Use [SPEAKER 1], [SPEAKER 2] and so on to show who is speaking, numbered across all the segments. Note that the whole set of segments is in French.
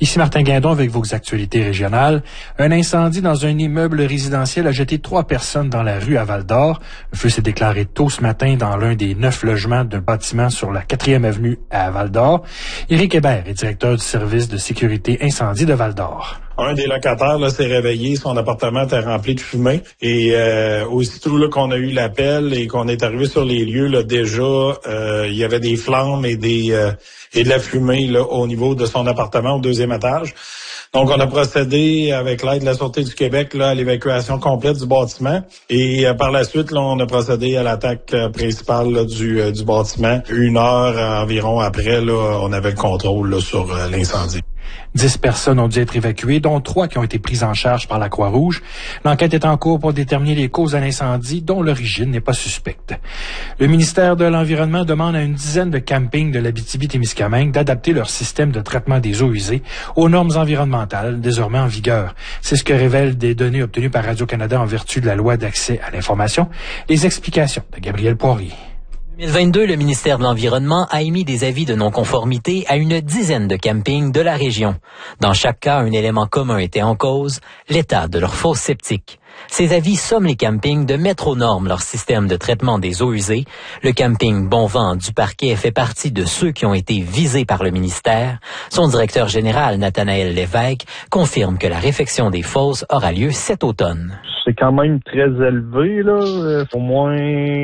[SPEAKER 1] Ici Martin Guindon avec vos actualités régionales. Un incendie dans un immeuble résidentiel a jeté 3 personnes dans la rue à Val-d'Or. Le feu s'est déclaré tôt ce matin dans l'un des 9 logements d'un bâtiment sur la 4e avenue à Val-d'Or. Éric Hébert est directeur du service de sécurité incendie de Val-d'Or.
[SPEAKER 2] Un des locataires là, s'est réveillé, son appartement était rempli de fumée. Et aussitôt là, qu'on a eu l'appel et qu'on est arrivé sur les lieux, là, déjà, il y avait des flammes et de la fumée là, au niveau de son appartement au 2e étage. Donc, on a procédé avec l'aide de la Sûreté du Québec là, à l'évacuation complète du bâtiment. Et par la suite, là, on a procédé à l'attaque principale là, du bâtiment. 1 heure environ après, là, on avait le contrôle là, sur l'incendie.
[SPEAKER 1] 10 personnes ont dû être évacuées, dont 3 qui ont été prises en charge par la Croix-Rouge. L'enquête est en cours pour déterminer les causes de l'incendie, dont l'origine n'est pas suspecte. Le ministère de l'Environnement demande à une dizaine de campings de l'Abitibi-Témiscamingue d'adapter leur système de traitement des eaux usées aux normes environnementales désormais en vigueur. C'est ce que révèlent des données obtenues par Radio-Canada en vertu de la loi d'accès à l'information. Les explications de Gabriel Poirier.
[SPEAKER 3] En 2022, le ministère de l'Environnement a émis des avis de non-conformité à une dizaine de campings de la région. Dans chaque cas, un élément commun était en cause, l'état de leur fosse septique. Ces avis somment les campings de mettre aux normes leur système de traitement des eaux usées. Le camping Bon Vent du Parquet fait partie de ceux qui ont été visés par le ministère. Son directeur général, Nathanaël Lévesque, confirme que la réfection des fosses aura lieu cet automne.
[SPEAKER 4] C'est quand même très élevé, là. Au moins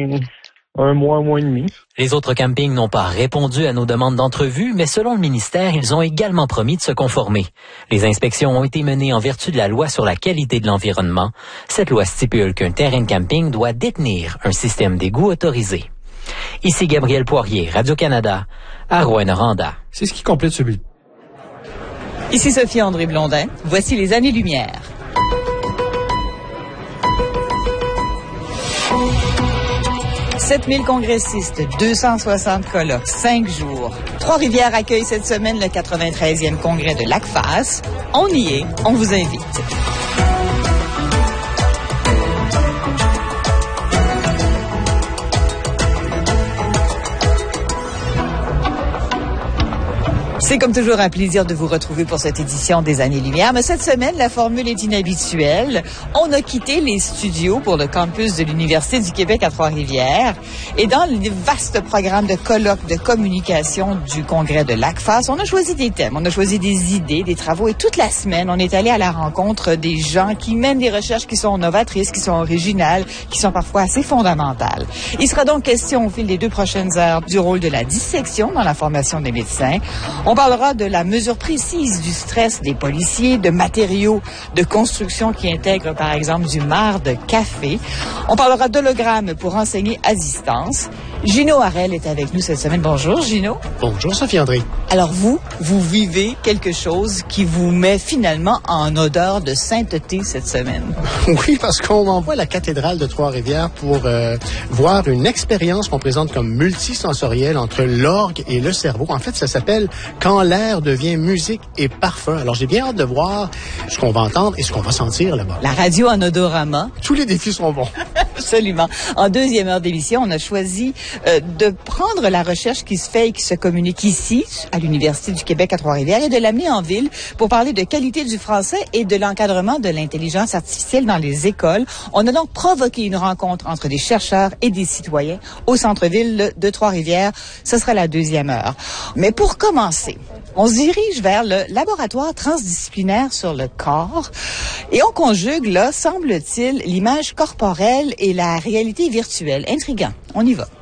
[SPEAKER 4] 1 mois, 1 mois et demi.
[SPEAKER 3] Les autres campings n'ont pas répondu à nos demandes d'entrevue, mais selon le ministère, ils ont également promis de se conformer. Les inspections ont été menées en vertu de la loi sur la qualité de l'environnement. Cette loi stipule qu'un terrain de camping doit détenir un système d'égout autorisé. Ici Gabriel Poirier, Radio-Canada, à Rouyn-Noranda.
[SPEAKER 1] C'est ce qui complète ce bulletin.
[SPEAKER 5] Ici Sophie-André Blondin. Voici les années-lumière. « 7000 congressistes, 260 colloques, 5 jours. Trois-Rivières accueille cette semaine le 93e congrès de l'ACFAS. On y est, on vous invite. C'est comme toujours un plaisir de vous retrouver pour cette édition des Années-Lumière. Mais cette semaine, la formule est inhabituelle. On a quitté les studios pour le campus de l'Université du Québec à Trois-Rivières. Et dans le vaste programme de colloques de communication du congrès de l'ACFAS, on a choisi des thèmes, on a choisi des idées, des travaux. Et toute la semaine, on est allé à la rencontre des gens qui mènent des recherches qui sont novatrices, qui sont originales, qui sont parfois assez fondamentales. Il sera donc question au fil des 2 prochaines heures du rôle de la dissection dans la formation des médecins. On parlera de la mesure précise du stress des policiers, de matériaux de construction qui intègrent par exemple du marc de café. On parlera d'hologrammes pour enseigner à distance. Gino Harel est avec nous cette semaine. Bonjour Gino.
[SPEAKER 6] Bonjour Sophie-André.
[SPEAKER 5] Alors vous vivez quelque chose qui vous met finalement en odeur de sainteté cette semaine.
[SPEAKER 6] Oui, parce qu'on m'envoie à la cathédrale de Trois-Rivières pour voir une expérience qu'on présente comme multisensorielle entre l'orgue et le cerveau. En fait, ça s'appelle « Quand l'air devient musique et parfum ». Alors, j'ai bien hâte de voir ce qu'on va entendre et ce qu'on va sentir là-bas.
[SPEAKER 5] La radio en odorama.
[SPEAKER 6] Tous les défis seront bons.
[SPEAKER 5] Absolument. En deuxième heure d'émission, on a choisi de prendre la recherche qui se fait et qui se communique ici, à l'Université du Québec à Trois-Rivières, et de l'amener en ville pour parler de qualité du français et de l'encadrement de l'intelligence artificielle dans les écoles. On a donc provoqué une rencontre entre des chercheurs et des citoyens au centre-ville de Trois-Rivières. Ce sera la deuxième heure. Mais pour commencer, on se dirige vers le laboratoire transdisciplinaire sur le corps et on conjugue, là, semble-t-il, l'image corporelle et la réalité virtuelle. Intriguant. On y va.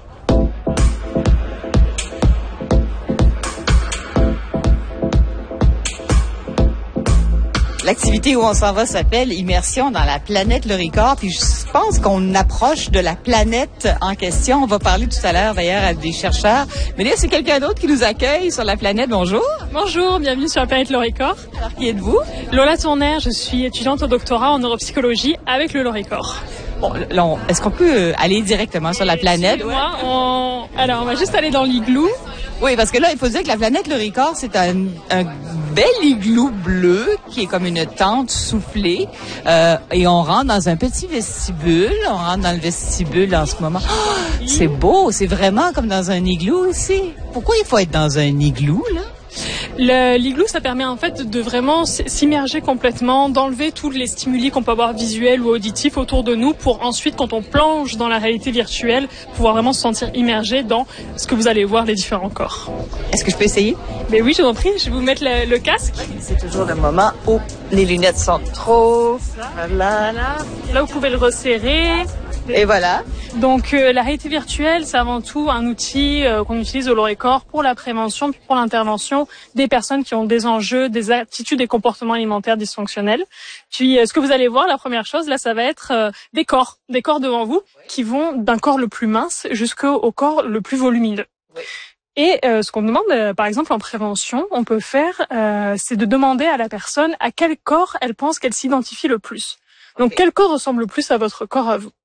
[SPEAKER 5] L'activité où on s'en va s'appelle Immersion dans la planète Loricor. Puis je pense qu'on approche de la planète en question. On va parler tout à l'heure d'ailleurs à des chercheurs. Mais là, c'est quelqu'un d'autre qui nous accueille sur la planète. Bonjour.
[SPEAKER 7] Bonjour, bienvenue sur la planète Loricor.
[SPEAKER 5] Alors, qui êtes-vous?
[SPEAKER 7] Lola Tournaire, je suis étudiante au doctorat en neuropsychologie avec le Loricor.
[SPEAKER 5] Bon, là, est-ce qu'on peut aller directement sur la planète?
[SPEAKER 7] Alors, on va juste aller dans l'igloo.
[SPEAKER 5] Oui, parce que là, il faut dire que la planète Loricor, c'est un bel igloo bleu qui est comme une tente soufflée. Et on rentre dans un petit vestibule. On rentre dans le vestibule en ce moment. Oh, c'est beau, c'est vraiment comme dans un igloo aussi. Pourquoi il faut être dans un igloo, là?
[SPEAKER 7] L'igloo, ça permet en fait de vraiment s'immerger complètement, d'enlever tous les stimuli qu'on peut avoir visuels ou auditifs autour de nous pour ensuite, quand on plonge dans la réalité virtuelle, pouvoir vraiment se sentir immergé dans ce que vous allez voir, les différents corps.
[SPEAKER 5] Est-ce que je peux essayer?
[SPEAKER 7] Mais oui, je vous en prie, je vais vous mettre le casque.
[SPEAKER 5] C'est toujours le moment où les lunettes sont trop... Voilà.
[SPEAKER 7] Là, vous pouvez le resserrer.
[SPEAKER 5] Et voilà.
[SPEAKER 7] Donc la réalité virtuelle, c'est avant tout un outil qu'on utilise au Lorécorps pour la prévention puis pour l'intervention des personnes qui ont des enjeux, des attitudes et comportements alimentaires dysfonctionnels. Puis ce que vous allez voir, la première chose, là, ça va être des corps devant vous qui vont d'un corps le plus mince jusqu'au corps le plus volumineux. Oui. Et ce qu'on demande, par exemple, en prévention, on peut faire, c'est de demander à la personne à quel corps elle pense qu'elle s'identifie le plus. Donc quel corps ressemble le plus à votre corps à vous?